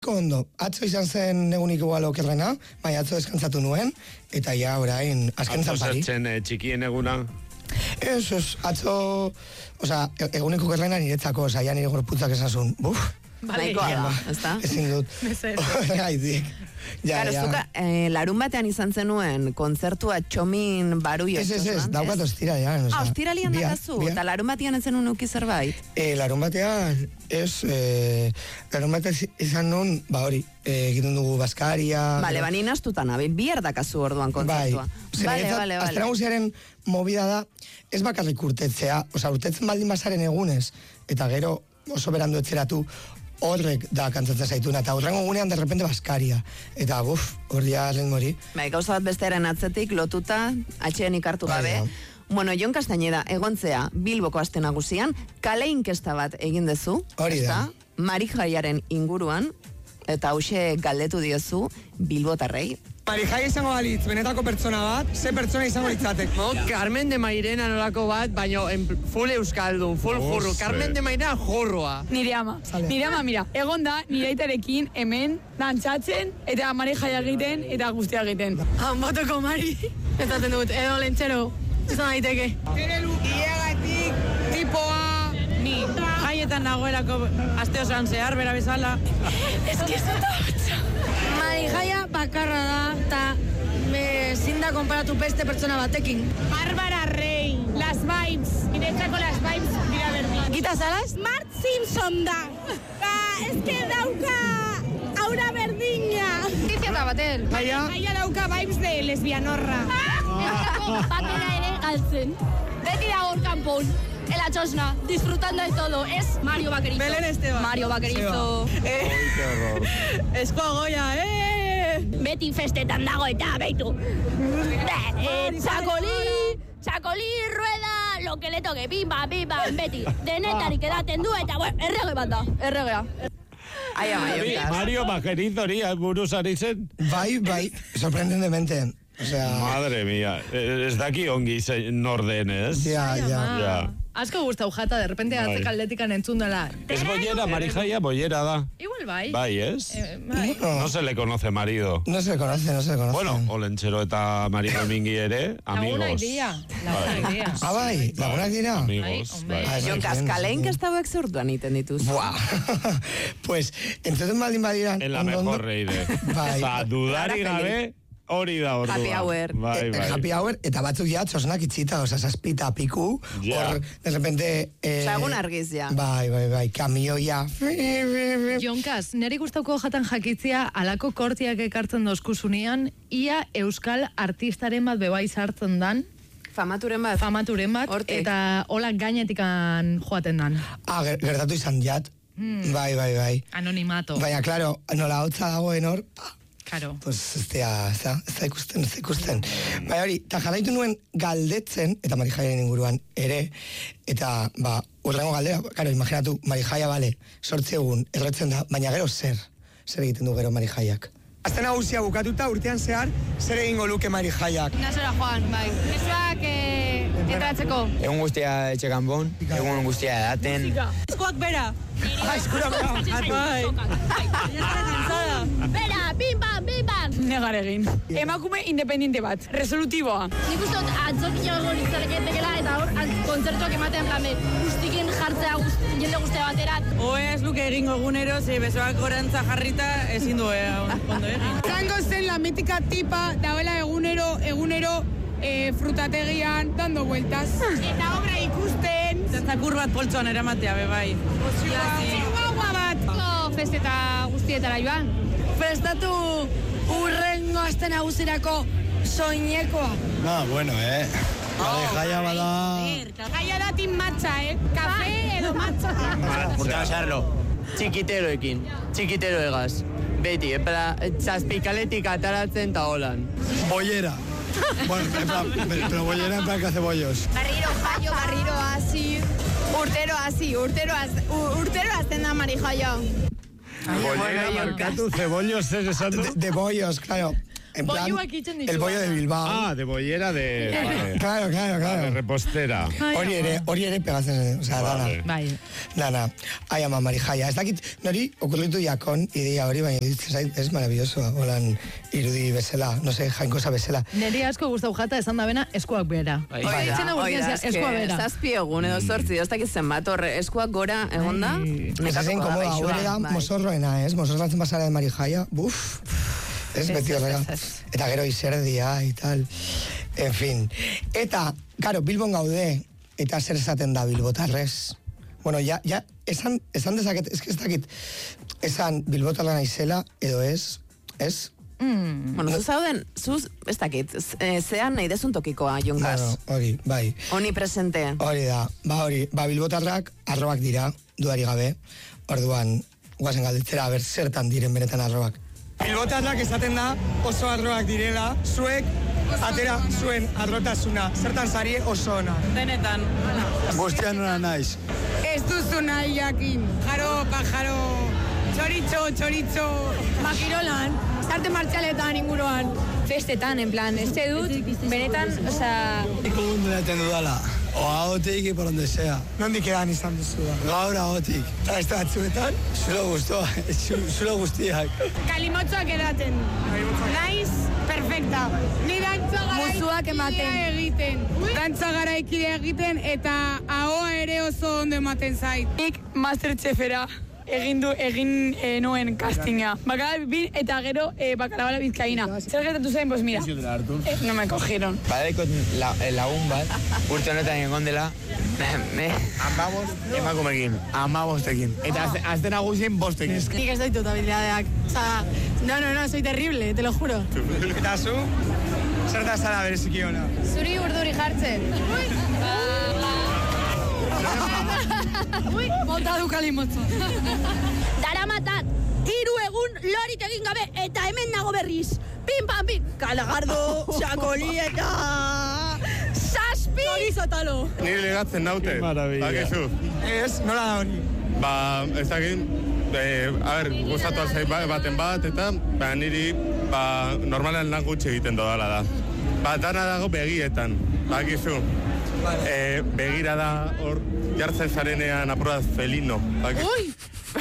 Ondo, atzo izan zen egunik igual okerrena, baina atzo deskantzatu nuen, eta ja orain azken zanpari. Atzo zertzen txikien eguna? Ez, atzo, egunik okerrena niretzako, ja nire gorputzak esazun, Baleikoa da, ezta? Ezin dut. Gaitik. Zuka, larun batean izan zenuen kontzertua Txomin Baruio. Ez, daukat ostira, ja. Ostiralian dakazu, eta larun batean ez zenun uki zerbait? Larun batean, larun batean izan nun, hori, egiten dugu Baskaria. Bale, bani nastutan, bihar dakazu orduan kontzertua. Bale. Aztera guziaren movida da, ez bakarrik urtetzea, urtetzen baldin bazaren egunez, eta gero oso berandu etzeratu, horrek da kantzatzen zaituna, eta horrengo gunean derrepente Baskaria. Eta horria lehen hori. Gauza bat bestearen atzetik, lotuta, atxeen ikartu gabe. Bueno, Jon Castañeda, egontzea Bilboko aste nagusian, kale inkesta bat egin dezu. Hori da. Marijaiaren inguruan, eta hause galdetu diozu Bilbotarrei. Marijai izango balitz, benetako pertsona bat, ze pertsona izango litzatek? Carmen de Mairena nolako bat, baina full euskaldun, full jurru. Carmen de Mairena jurrua. Nire ama, mira, egon da, nire aitarekin hemen dantzatzen, eta Marijai egiten, eta guztia egiten. Botoko Mari, ezaten dut, edo lentzero, izan daiteke. Iagatik, tipoa, ni. Jaietan nagoelako aste osoan zehar, bera bezala. Eskizuta hotza. Marijaia bakarra da, eta zinda konparatu beste pertsona batekin. Bárbara Rey, Las Vibes, niretzako Las Vibes dira berdin. Gita zaraz? Mart Simpson da. Ez que dauka aura berdina. Tiziata batel. Baina dauka vibes de lesbianorra. Batera ere galtzen. Beti da hor kanpon. En la txosna, disfrutando de todo. Es Mario Vaquerizo. Belén Esteban. Mario Vaquerizo. Qué horror. Eskoa goia, Beti festetan dago eta beitu. Txakoli, rueda, lo que le toque, bimba, beti. Denetarik edaten du eta, errege bat da, erregea. Mario Vaquerizo hori, buruz ari zen? Bai, sorprendentemente. Madre mía, ez daki ongi norden, ez? Ja. Asko gustau jata, de repente atzek aldetikan entzun dela. Ez bollera, Marijaia, bollera da. Igual bai. Bai, ez? No se le conoce marido. No se le conoce. Bueno, Olentzero eta Marido Mingi ere, amigos. Lagunak dira. Bai, lagunak dira. Amigos, bai. Jon Kale inkesta hauek zurtuan iten dituz. Buah. Pues, entonces baldin badiran... En la mejor reide. Oza, dudari gabe... Hori da ordua. Happy hour. Bai. Happy hour, eta batzuk ja, txosnak itxita, saspita piku, hor, de repente... Egun argiz, ja. Bai, kamioia. Jonkas, neri gustauko jatan jakitzia, alako kortiak ekartzen dozkuzunean, ia euskal artistaren bat bebai sartzen dan, Famaturen bat, eta hola gainetikan joaten dan. Gertatu izan jat. Bai. Anonimato. Baina, klaro, nola hotza dagoen hor... Karo. Pues ez da ikusten. Baina hori, eta jarraitu nuen galdetzen, eta Marijaiaren inguruan ere, eta, urrengo galdera, karo, imaginatu, Marijaia, bale, 8 egun, erretzen da, baina gero zer egiten du gero Marijaiak? Aste nagusia bukatuta urtean zehar, zer egingo luke Marijaiak? Nazora joan, bai. Esuak entratzeko. Egun guztia etxekan bon, egun guztia edaten. Eskoak bera. Eskura Bera, bim-bam. Negar egin. Emakume independiente bat, resolutiboa. Nik uste dut atzokia gorritzareketekela, eta hor, kontzertuak ematen plame, guztikin jartzea jende guztia baterat. Ez luke egingo egunero, besoak gorantza jarrita, ezin du ondo egin. Zango zen la mítica tipa, dauela egunero, frutategian, dando vueltas. Eta obra ikusten. Zakur bat poltsoan eramatea, bai. Guagua bat. Festeta guztietara joan. Prestatu urrengo aste nagusirako soinekoa. Bueno, Marijaia bada... Gaia da tin matxa, Kafe edo matxa. Urtean zerlo, txikitero egaz. Beti, zazpikaletik ataratzen ta holan. Bollera. Bueno, pero bollera en plan que hace bollos. Barriro hasi, urtero azten da Marijaia. Bollera markatu, cebollos ez esan du? De bollos, claro. en plan, Bolluak itzen ditu. el bollo de Bilbao. Ah, de bollera de... Vale. Claro. De repostera. Hori ere pegatzen, osea, Vale. Bai. Dana, ai ama Marijaia. Ez dakit, nori okurritu jakon ideia hori, baina ditzen zait, ez maravilloso, holan irudi bezala, no sé, jainkosa bezala. Neri asko gustau jata esan da bena eskuak bera. Eskua bera. Zazpi egun edo zortzi, ez dakit zenbat, horre, eskuak gora egonda. Ez zen komoda, hori da mozorroena, ez? Mozorroatzen pasara de Marijaia, buf. Ez beti horrela. Eta gero izerdia y tal. En fin. Eta, claro, Bilbon gaude, eta zer esaten da bilbotarrez. Bueno, ya, esan dezaket, ez dakit, esan bilbotarra naizela, edo ez? Bueno, zuz, ez dakit, zean nahi dezun tokikoa, Jonkaz. Claro, hori, bai. Honi presente. Hori da, bilbotarrak arrobak dira, duari gabe, orduan, guazen galditzera, ber, zertan diren benetan arrobak. Bilbotarrak esaten da oso arroak direla, zuek atera zuen arrotasuna, zertan zari oso ona. Denetan. Guztian ona naiz. Ez duzu nahi jakin. Jaro, pajaro, txoritxo, makirolan, zarte martxaletan inguruan. Festetan, en plan, ez dut, benetan, osea... Iko mundu neten dudala. O ahotik y por donde sea. Nondik edan izan duzu da? Gaur ahotik. Eta ez da batzuetan? Zulo guztiak. Kalimotxoak edaten. Naiz, perfecta. Ni dantza garaikidea egiten. Dantza garaikidea egiten eta ahoa ere oso ondo ematen zait. Nik Masterchefera egin noen castinga. Bakala eta gero bakalabala bizkaina. Zer gertatu zen, pues mira. No me cogieron. Badekot lagun bat, urte honetan egon dela, emakumekin, 15-ekin. Eta azten nagusien 5-ekin. Nik ez doitut habilidadeak. Osa, no, soy terrible, te lo juro. Eta zu, zertan zara bereziki ona? Zuri urduri jartzen. Bota du kalimotzo. Daramatat, 3 egun lorik egin gabe, eta hemen nago berriz. Pim, pam, pim. Kalagardo, Xakoli eta... Zazpi! Horizo talo. Nire legatzen naute. Bakizu. Ez, nola da hori? Ez dakit, gustatu alzai baten bat, eta niri, normalan lan gutxi egiten dodala da. Dana dago begietan, bakizu. Begira da hor jartzen zarenean apuraz felino. Ui!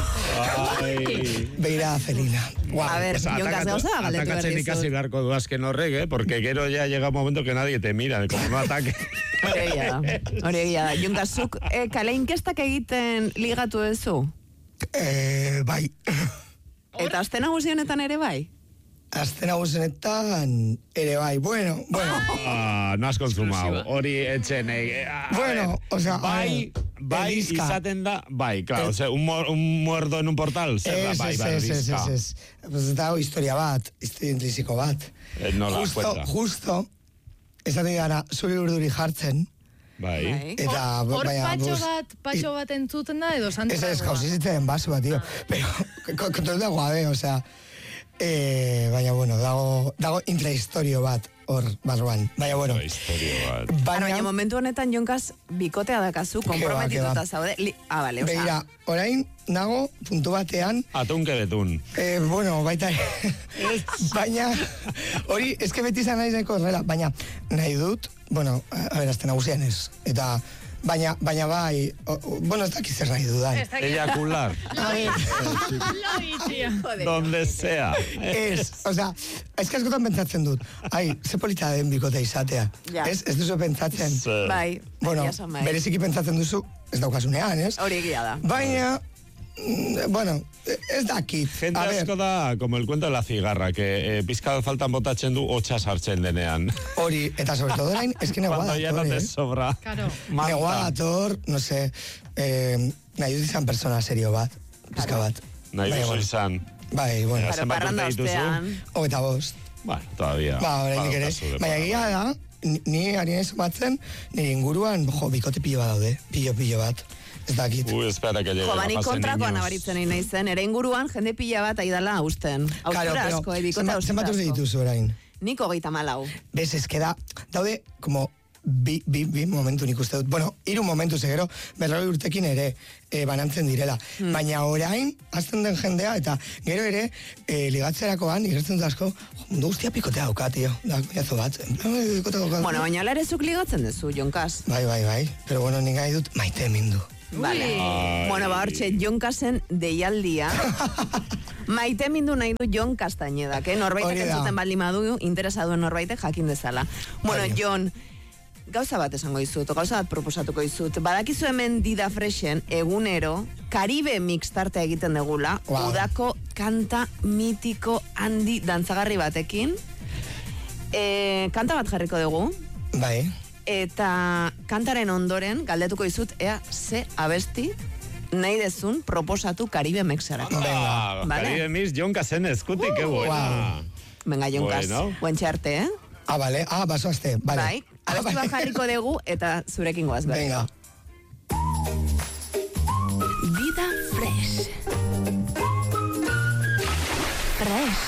Begira felina. A ver, Jonkaz, gauza da galetu Atakatzen berriz. ikasi beharko du azken horrek, porque gero ya llega un momento que nadie te mira, como no ataque. Hori egia da. Jonkaz, zuk kale inkestak egiten ligatu ezu? Bai. Eta azten nagusionetan ere bai? Azten nagusenetan ere bai. Bueno. No has consumado. Hori etxen. Bueno, o sea, bai izaten da, bai, claro, un muerdo en un portal, zer da, bai, berdizka. Pues dago historia bat, historia intrisiko bat. No la cuenta. Justo, esaten gara, zuri urduri jartzen. Bai. Eta, Hor patxo bat entzuten da edo santra. Ez, jauzizitzen basu bat, tío. Pero, kontrol dago gabe, o sea... baina, bueno, dago intrahistorio bat hor barruan. Baina, bueno. Baina, momentu honetan, Jonkaz, bikotea dakazu, komprometituta zaude. Bale, oza. Begira, orain, nago, puntu batean... Atun que betun. Bueno, baita... baina, hori, eske beti izan nahi zeko horrela, baina, nahi dut, bueno, a ver, azten nagusian ez. Eta... Baina bai, bueno, ez dakiz zer nahi dudan. Eyacular. Donde sea. O sea, ez que askotan pentsatzen dut. Ze polita den bikote izatea. Ez duzu pentsatzen. Bai, bueno, bereziki pentsatzen duzu, ez daukasunean, ez? Hori egia da. Baina, bueno, ez dakit. Gente asko da, como el cuento de la cigarra, que pizka faltan botatzen du hotxa sartzen denean. Hori, eta sobre todo orain, es que negoa dator, ya no te sobra. Negoa dator, no sé, nahi dut izan persona serio bat, pizka bat. Nahi dut izan. Bai, bueno. Parranda ostean. Eta bost. Bueno, todavía. Orain ere. Baina egia da, ni ari nahi somatzen, nire inguruan, bikote pillo bat daude, pillo bat. Ez dakit. Espera que llegue. Bani kontrakoan abaritzen nahi zen, ere inguruan jende pila bat aidala hausten. Austura asko, bikote austura asko. Zenbat urte dituzu orain? Nik 34. Bez, ez que daude, como bi momentu nik uste dut. Bueno, 3 momentu zegero, 40 urtekin ere banantzen direla. Baina orain, azten den jendea, eta gero ere, ligatzerakoan, igertzen dut asko, mundu guztia pikotea dauka, tio. Da, jazo bat. Bueno, baina larezuk ligatzen dezu, Jonkas. Bai. Pero bueno, nik gai dut maite mindu. Vale. Bueno, hortxe, Jonkasen deialdia. Maite mindu nahi du Jon Castañedak, norbaitek entzuten baldin badu, interesa duen norbaitek jakin dezala. Bueno, Jon, gauza bat esango izut, gauza bat proposatuko izut. Badakizu hemen Dida Freshen, egunero, Karibe Mix tartea egiten degula, udako kanta mitiko handi dantzagarri batekin. Kanta bat jarriko dugu. Bai. Eta kantaren ondoren, galdetuko izut, ea, ze abesti nahi dezun proposatu Karibe Mixarako. Karibe Mix, Jonkasen eskutik, que buena. Venga, Jonkas, buen txarte, eh? Vale, basoazte, vale. Bai, abesti bat jarriko dugu, eta zurekin goaz, bai. Venga. Dida Fresh. Fresh.